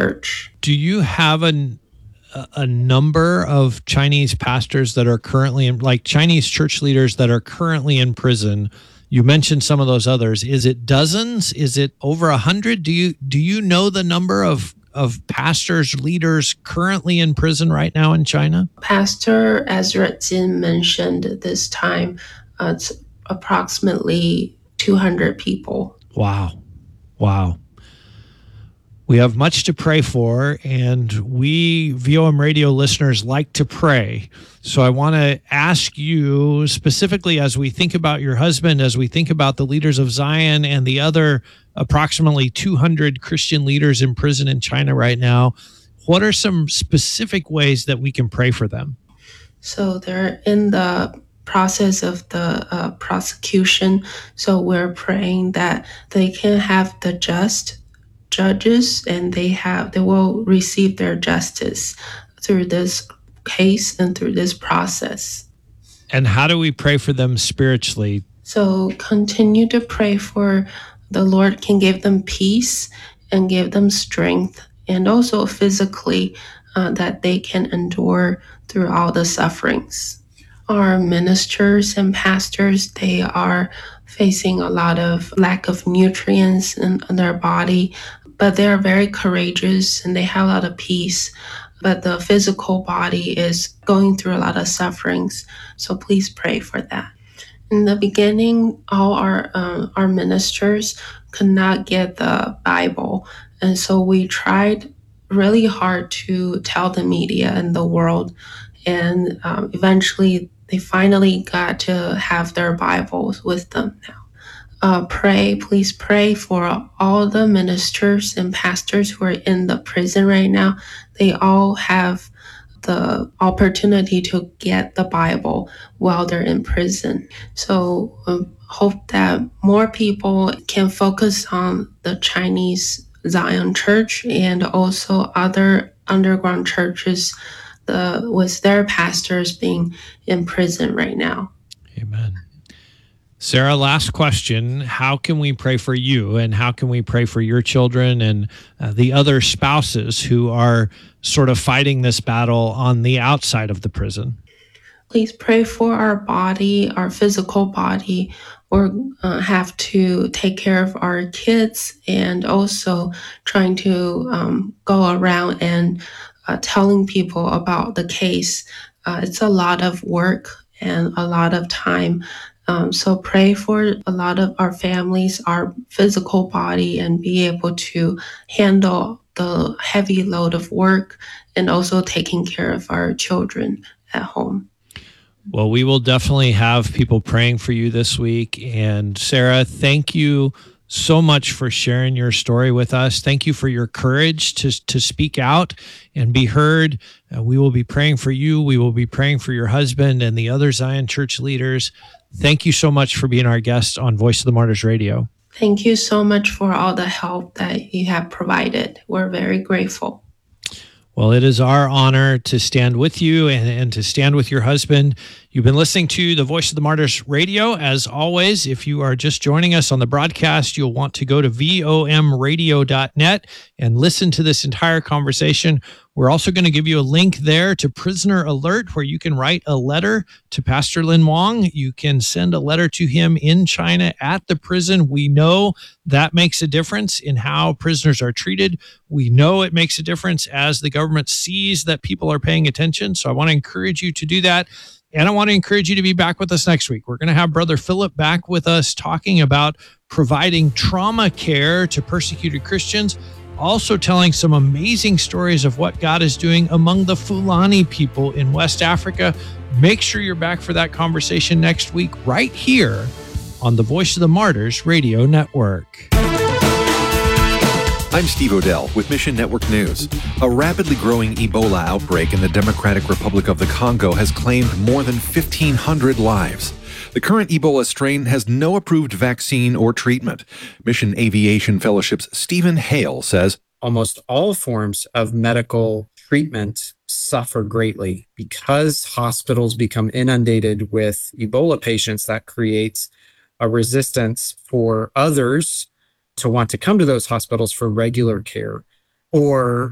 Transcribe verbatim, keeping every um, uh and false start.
church. Do you have an a number of Chinese pastors that are currently in, like Chinese church leaders that are currently in prison? You mentioned some of those others. Is it dozens? Is it over a hundred? Do you do you know the number of of pastors, leaders currently in prison right now in China? Pastor Ezra Jin mentioned this time uh, it's approximately two hundred people. Wow. Wow. We have much to pray for, and we V O M radio listeners like to pray. So I want to ask you specifically, as we think about your husband, as we think about the leaders of Zion and the other approximately two hundred Christian leaders in prison in China right now, what are some specific ways that we can pray for them? So they're in the process of the uh, prosecution. So we're praying that they can have the just judges and they have they will receive their justice through this case and through this process. And how do we pray for them spiritually? So continue to pray for the Lord can give them peace and give them strength, and also physically uh, that they can endure through all the sufferings. Our ministers and pastors, they are facing a lot of lack of nutrients in their body, but they are very courageous and they have a lot of peace. But the physical body is going through a lot of sufferings. So please pray for that. In the beginning, all our uh, our ministers could not get the Bible. And so we tried really hard to tell the media and the world. And um, eventually, they finally got to have their Bibles with them now. Uh, pray, please pray for all the ministers and pastors who are in the prison right now. They all have the opportunity to get the Bible while they're in prison. So um, hope that more people can focus on the Chinese Zion Church and also other underground churches the, with their pastors being in prison right now. Amen. Sarah, last question. How can we pray for you, and how can we pray for your children and uh, the other spouses who are sort of fighting this battle on the outside of the prison? Please pray for our body, our physical body. Or uh, have to take care of our kids, and also trying to um, go around and uh, telling people about the case. Uh, it's a lot of work and a lot of time. Um, so pray for a lot of our families, our physical body, and be able to handle the heavy load of work and also taking care of our children at home. Well, we will definitely have people praying for you this week. And Sarah, thank you so much for sharing your story with us. Thank you for your courage to, to speak out and be heard. Uh, we will be praying for you. We will be praying for your husband and the other Zion Church leaders. Thank you so much for being our guest on Voice of the Martyrs Radio. Thank you so much for all the help that you have provided. We're very grateful. Well, it is our honor to stand with you and, and to stand with your husband. You've been listening to the Voice of the Martyrs Radio. As always, if you are just joining us on the broadcast, you'll want to go to V O M radio dot net and listen to this entire conversation. We're also going to give you a link there to Prisoner Alert, where you can write a letter to Pastor Lin Wang. You can send a letter to him in China at the prison. We know that makes a difference in how prisoners are treated. We know it makes a difference as the government sees that people are paying attention. So I want to encourage you to do that. And I want to encourage you to be back with us next week. We're going to have Brother Philip back with us talking about providing trauma care to persecuted Christians, also telling some amazing stories of what God is doing among the Fulani people in West Africa. Make sure you're back for that conversation next week right here on the Voice of the Martyrs Radio Network. I'm Steve Odell with Mission Network News. A rapidly growing Ebola outbreak in the Democratic Republic of the Congo has claimed more than fifteen hundred lives. The current Ebola strain has no approved vaccine or treatment. Mission Aviation Fellowship's Stephen Hale says, almost all forms of medical treatment suffer greatly because hospitals become inundated with Ebola patients. That creates a resistance for others to want to come to those hospitals for regular care, or